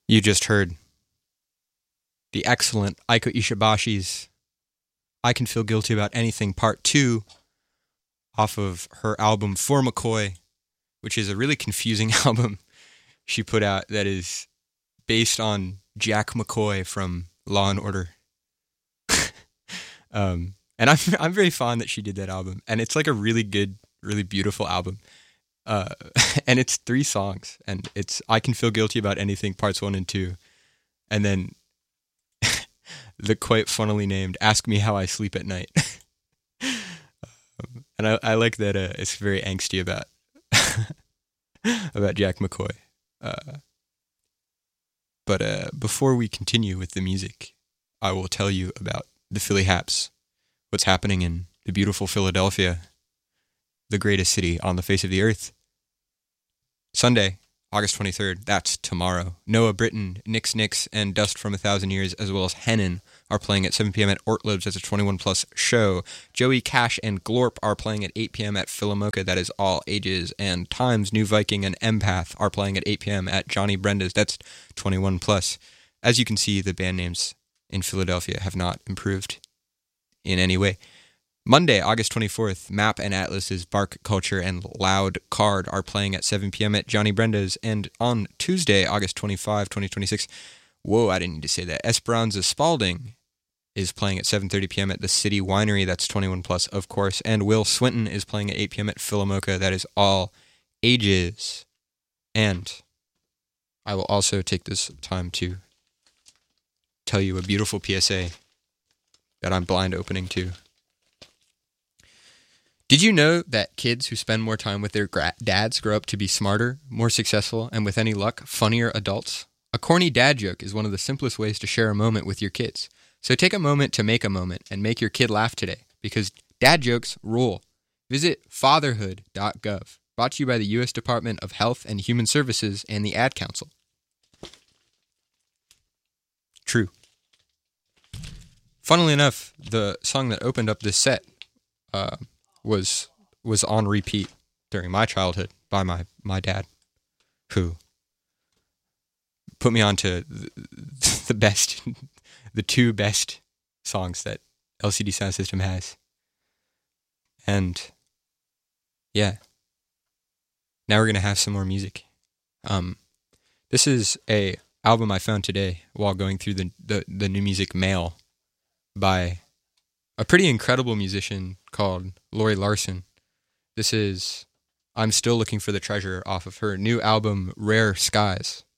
You just heard the excellent Aiko Ishibashi's I Can Feel Guilty About Anything Part 2 off of her album For McCoy, which is a really confusing album she put out that is based on Jack McCoy from Law and Order. And I'm very fond that she did that album. And it's like a really good, really beautiful album. And it's 3 songs. And it's I Can Feel Guilty About Anything Parts 1 and 2. And then the quite funnily named Ask Me How I Sleep at Night. And I like that it's very angsty about about Jack McCoy. But before we continue with the music, I will tell you about the Philly Haps, what's happening in the beautiful Philadelphia, the greatest city on the face of the earth. Sunday, August 23rd, that's tomorrow. Noah Britton, Nix, and Dust from 1,000 Years, as well as Hennon, are playing at 7 p.m. at Ortlob's. That's a 21-plus show. Joey Cash and Glorp are playing at 8 p.m. at Philomoka. That is all ages. And Times, New Viking, and Empath are playing at 8 p.m. at Johnny Brenda's. That's 21-plus. As you can see, the band names in Philadelphia have not improved in any way. Monday, August 24th, Map and Atlas's Bark Culture and Loud Card are playing at 7 p.m. at Johnny Brenda's. And on Tuesday, August 25, 2026, whoa, I didn't need to say that, Esperanza Spalding is playing at 7:30 p.m. at the City Winery. That's 21 plus, of course. And Will Swinton is playing at 8 p.m. at Philomoka. That is all ages. And I will also take this time to tell you a beautiful PSA that I'm blind opening to. Did you know that kids who spend more time with their dads grow up to be smarter, more successful, and with any luck, funnier adults? A corny dad joke is one of the simplest ways to share a moment with your kids. So take a moment to make a moment and make your kid laugh today, because dad jokes rule. Visit fatherhood.gov, brought to you by the U.S. Department of Health and Human Services and the Ad Council. True. Funnily enough, the song that opened up this set was on repeat during my childhood by my dad, who put me on to the 2 best songs that LCD Sound System has. And yeah, now we're going to have some more music. This is a album I found today while going through the new music mail by a pretty incredible musician called Lori Larson. This is I'm Still Looking for the Treasure off of her new album, Rare Skies.